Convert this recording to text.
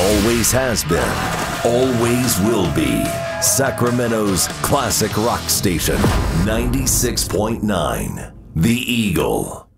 Always has been, always will be. Sacramento's classic rock station, 96.9, The Eagle.